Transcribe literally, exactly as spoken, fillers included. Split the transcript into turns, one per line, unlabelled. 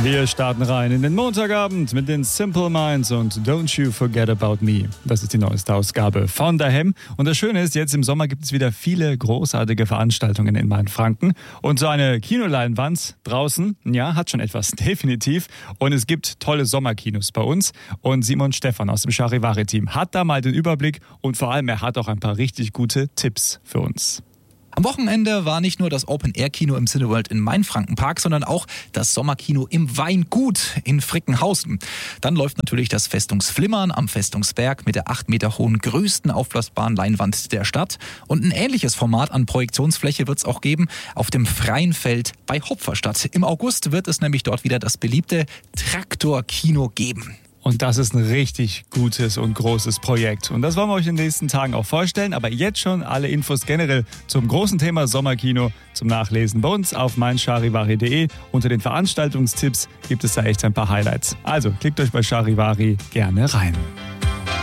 Wir starten rein in den Montagabend mit den Simple Minds und Don't You Forget About Me. Das ist die neueste Ausgabe von daheim. Und das Schöne ist, jetzt im Sommer gibt es wieder viele großartige Veranstaltungen in Mainfranken. Und so eine Kinoleinwand draußen, ja, hat schon etwas, definitiv. Und es gibt tolle Sommerkinos bei uns. Und Simon Stephan aus dem Charivari-Team hat da mal den Überblick. Und vor allem, er hat auch ein paar richtig gute Tipps für uns.
Am Wochenende war nicht nur das Open-Air-Kino im Cineworld in Mainfrankenpark, sondern auch das Sommerkino im Weingut in Frickenhausen. Dann läuft natürlich das Festungsflimmern am Festungsberg mit der acht Meter hohen größten aufblasbaren Leinwand der Stadt. Und ein ähnliches Format an Projektionsfläche wird es auch geben auf dem freien Feld bei Hopferstadt. Im August wird es nämlich dort wieder das beliebte Traktor-Kino geben.
Und das ist ein richtig gutes und großes Projekt. Und das wollen wir euch in den nächsten Tagen auch vorstellen. Aber jetzt schon alle Infos generell zum großen Thema Sommerkino zum Nachlesen bei uns auf mein charivari punkt de. Unter den Veranstaltungstipps gibt es da echt ein paar Highlights. Also klickt euch bei Charivari gerne rein.